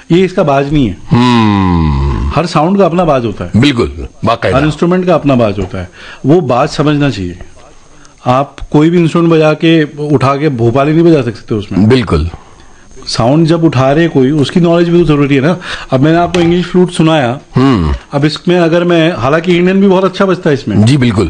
ये इसका बाज नहीं है। हर साउंड का अपना बाज होता है, बिल्कुल, वाकई हर इंस्ट्रूमेंट का अपना बाज होता है, वो बाज समझना चाहिए। आप कोई भी इंस्ट्रूमेंट बजा के उठा के भोपाली नहीं बजा सकते उसमें। बिल्कुल, साउंड जब उठा रहे कोई, उसकी नॉलेज भी तो जरूरी है ना। अब मैंने आपको इंग्लिश फ्लूट सुनाया, अब इसमें अगर मैं, हालांकि इंडियन भी बहुत अच्छा बजता है इसमें, जी बिल्कुल,